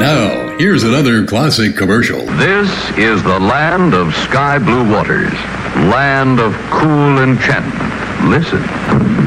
Now, here's another classic commercial. This is the land of sky blue waters, land of cool enchantment. Listen.